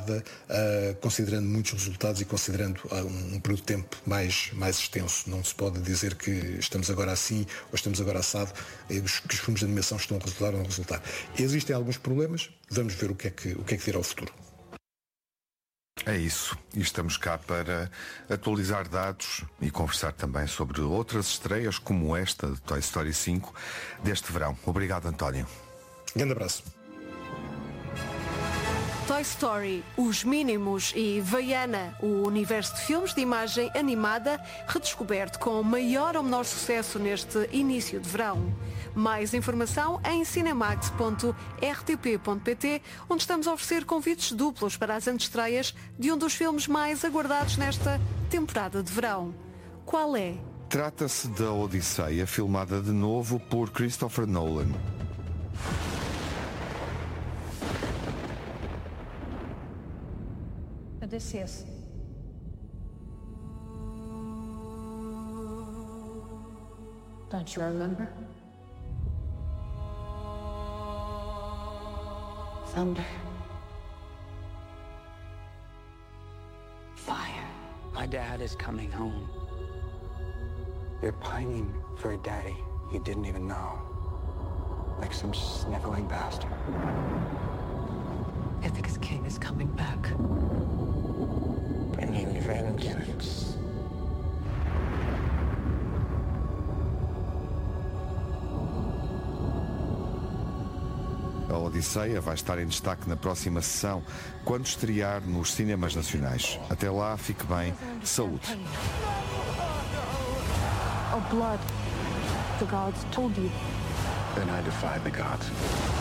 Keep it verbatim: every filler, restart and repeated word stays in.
uh, considerando muitos resultados e considerando uh, um, um período de tempo mais, mais extenso. Não se pode dizer que estamos agora assim ou estamos agora assado, que os filmes de animação estão a resultar ou não a resultar. Existem alguns problemas, vamos ver o que é que, o que é que dirá o futuro. É isso, e estamos cá para atualizar dados e conversar também sobre outras estreias como esta de Toy Story cinco deste verão. Obrigado, António. Grande abraço. Toy Story, Os Mínimos e Vaiana, o universo de filmes de imagem animada redescoberto com maior ou menor sucesso neste início de verão. Mais informação em cinemax ponto r t p ponto p t, onde estamos a oferecer convites duplos para as antestreias de um dos filmes mais aguardados nesta temporada de verão. Qual é? Trata-se da Odisseia, filmada de novo por Christopher Nolan. Odysseus. Don't you remember? Thunder. Fire. My dad is coming home. You're pining for a daddy you didn't even know. Like some sniveling bastard. Ithaca's king is coming back. Bringing vengeance. A Odisseia vai estar em destaque na próxima sessão, quando estrear nos cinemas nacionais. Até lá, fique bem. Saúde. Oh, blood. The gods told you. Then I defy the gods.